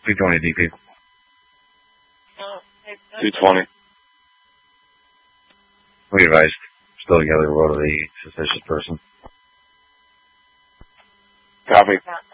320 DP. 220. We advised. Still together, roll to the suspicious person. Copy.